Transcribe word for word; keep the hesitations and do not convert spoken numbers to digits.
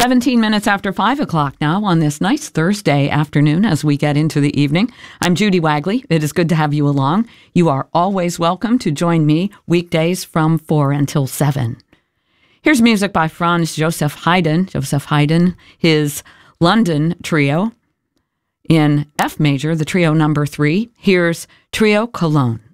seventeen minutes after five o'clock now on this nice Thursday afternoon as we get into the evening. I'm Judy Wagley. It is good to have you along. You are always welcome to join me weekdays from four until seven. Here's music by Franz Joseph Haydn. Joseph Haydn, his London Trio in F major, the trio number three. Here's Trio Cologne.